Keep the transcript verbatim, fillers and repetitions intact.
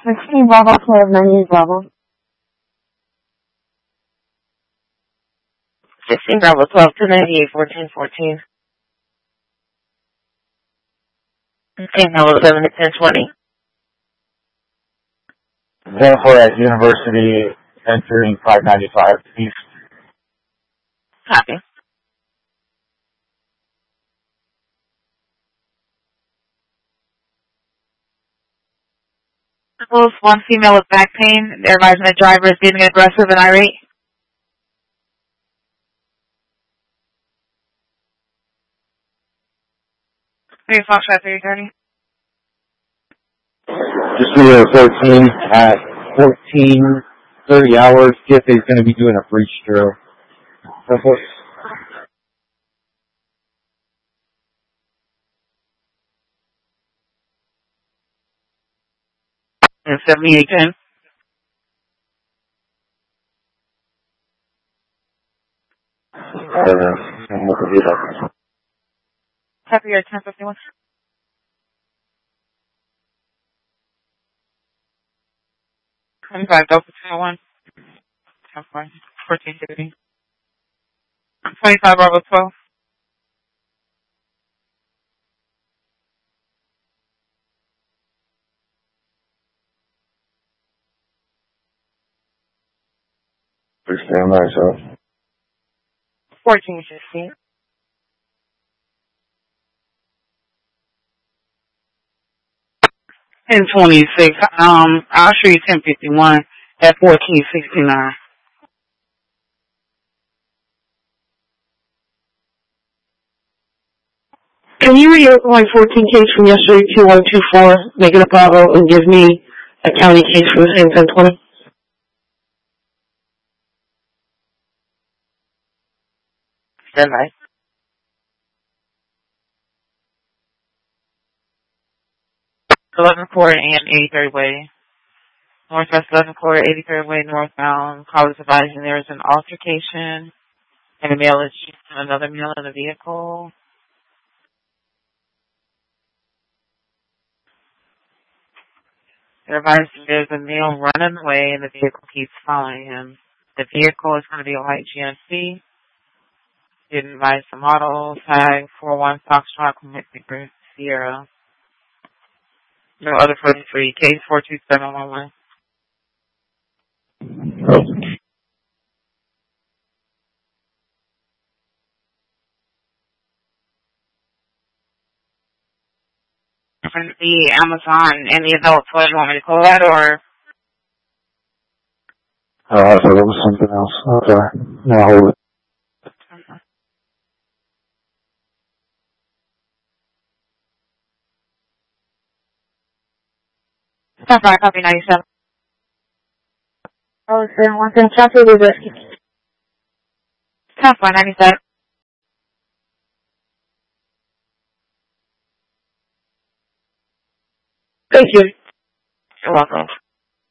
sixteen Bravo twelve ninety Bravo. sixteen Bravo twelve two ninety-eight fourteen fourteen. Okay, Bravo seven to ten twenty. ten four at University, entering five ninety-five east. Copy. One female with back pain. They're advising the driver is getting aggressive and irate. Three Foxtrot three thirty. Just Rio thirteen at fourteen thirty hours. T F A is going to be doing a breach drill. That's what. And seventy-eight ten. Happy or ten fifty-one. twenty-five Delta two oh one. fourteen fifty. twenty-five Bravo twelve. Please stand by, sir. fourteen fifty. ten twenty-six. Um, I'll show you ten fifty-one at fourteen sixty-nine. Can you reopen fourteen case from yesterday, two one two four, make it a Bravo, and give me a county case for the same ten twenty? Stand by. eleven Court and eighty-third Way. Northwest eleven Court, eighty-third Way, northbound. Callers advising there is an altercation, and a male is shooting another male in the vehicle. They're advising there's a male running away, and the vehicle keeps following him. The vehicle is going to be a white G M C. Didn't advise the model, tag four one Foxtrot, Victor Sierra. No other forty-three, case four two seven one one. Oh. The Amazon and the adult toy, you want me to call that, or? Oh, I thought it was something else. Okay. Now hold it. Stop by, copy ninety-seven. Oh, sir, one thing, transfer the rescue. Stop by ninety-seven. Thank you. You're welcome.